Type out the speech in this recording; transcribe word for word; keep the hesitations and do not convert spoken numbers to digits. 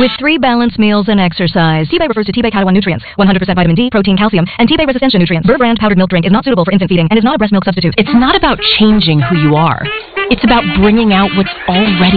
With three balanced meals and exercise, T-Bay refers to T-Bay Catalan nutrients, one hundred percent vitamin D, protein, calcium, and T-Bay Resistencia nutrients. Burr brand powdered milk drink is not suitable for infant feeding and is not a breast milk substitute. It's not about changing who you are. It's about bringing out what's already